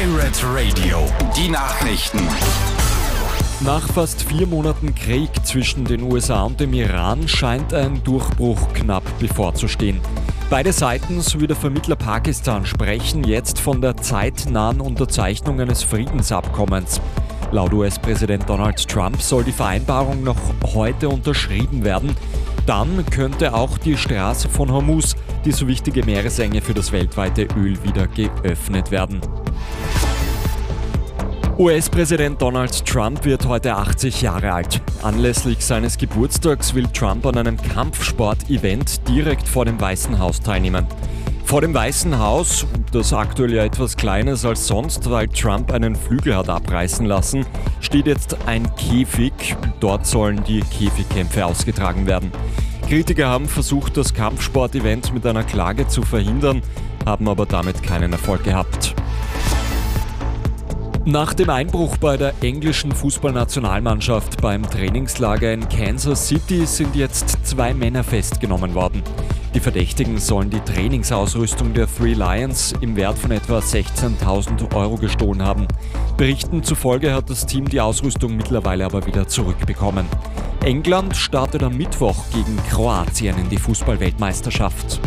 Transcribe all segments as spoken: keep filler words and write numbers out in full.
Pirate Radio, die Nachrichten. Nach fast vier Monaten Krieg zwischen den U S A und dem Iran scheint ein Durchbruch knapp bevorzustehen. Beide Seiten sowie der Vermittler Pakistan sprechen jetzt von der zeitnahen Unterzeichnung eines Friedensabkommens. Laut U S-Präsident Donald Trump soll die Vereinbarung noch heute unterschrieben werden. Dann könnte auch die Straße von Hormuz, die so wichtige Meeresenge für das weltweite Öl, wieder geöffnet werden. U S-Präsident Donald Trump wird heute achtzig Jahre alt. Anlässlich seines Geburtstags will Trump an einem Kampfsport-Event direkt vor dem Weißen Haus teilnehmen. Vor dem Weißen Haus, das aktuell ja etwas kleiner ist als sonst, weil Trump einen Flügel hat abreißen lassen, steht jetzt ein Käfig. Dort sollen die Käfigkämpfe ausgetragen werden. Kritiker haben versucht, das Kampfsport-Event mit einer Klage zu verhindern, haben aber damit keinen Erfolg gehabt. Nach dem Einbruch bei der englischen Fußballnationalmannschaft beim Trainingslager in Kansas City sind jetzt zwei Männer festgenommen worden. Die Verdächtigen sollen die Trainingsausrüstung der Three Lions im Wert von etwa sechzehntausend Euro gestohlen haben. Berichten zufolge hat das Team die Ausrüstung mittlerweile aber wieder zurückbekommen. England startet am Mittwoch gegen Kroatien in die Fußball-Weltmeisterschaft.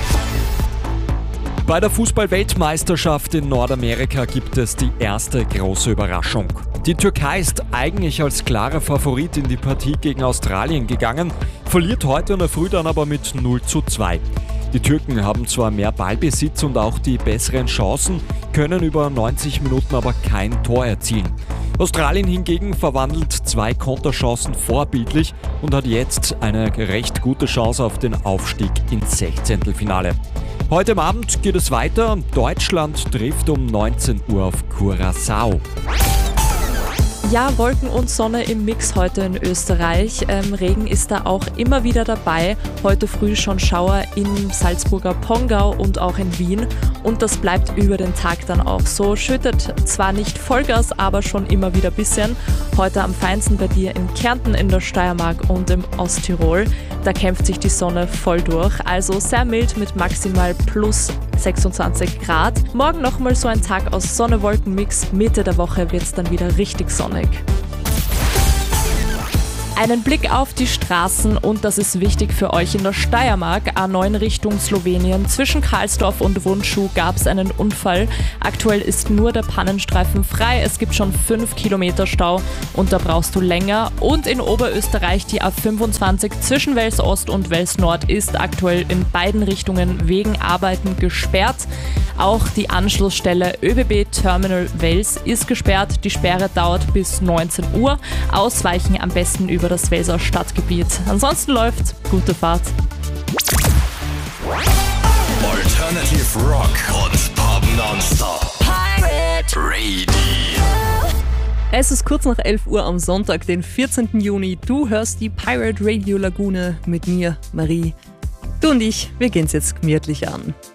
Bei der Fußball-Weltmeisterschaft in Nordamerika gibt es die erste große Überraschung. Die Türkei ist eigentlich als klarer Favorit in die Partie gegen Australien gegangen, verliert heute in der Früh dann aber mit null zu zwei. Die Türken haben zwar mehr Ballbesitz und auch die besseren Chancen, können über neunzig Minuten aber kein Tor erzielen. Australien hingegen verwandelt zwei Konterchancen vorbildlich und hat jetzt eine recht gute Chance auf den Aufstieg ins Sechzehntelfinale. Heute Abend geht es weiter. Deutschland trifft um neunzehn Uhr auf Curaçao. Ja, Wolken und Sonne im Mix heute in Österreich. Ähm, Regen ist da auch immer wieder dabei. Heute früh schon Schauer im Salzburger Pongau und auch in Wien. Und das bleibt über den Tag dann auch so. Schüttet zwar nicht Vollgas, aber schon immer wieder ein bisschen. Heute am feinsten bei dir in Kärnten, in der Steiermark und im Osttirol. Da kämpft sich die Sonne voll durch. Also sehr mild mit maximal plus sechsundzwanzig Grad. Morgen nochmal so ein Tag aus Sonne-Wolken-Mix. Mitte der Woche wird es dann wieder richtig sonnig. Einen Blick auf die Straßen und das ist wichtig für euch in der Steiermark. A neun Richtung Slowenien. Zwischen Karlsdorf und Wundschuh gab es einen Unfall. Aktuell ist nur der Pannenstreifen frei. Es gibt schon fünf Kilometer Stau und da brauchst du länger. Und in Oberösterreich die A fünfundzwanzig zwischen Wels Ost und Wels Nord ist aktuell in beiden Richtungen wegen Arbeiten gesperrt. Auch die Anschlussstelle ÖBB Terminal Wels ist gesperrt. Die Sperre dauert bis neunzehn Uhr. Ausweichen am besten über das Welser Stadtgebiet. Ansonsten läuft's. Gute Fahrt. Alternative Rock und Pop Nonstop. Pirate Radio. Es ist kurz nach elf Uhr am Sonntag, den vierzehnten Juni. Du hörst die Pirate Radio Lagune mit mir, Marie. Du und ich, wir gehen's jetzt gemütlich an.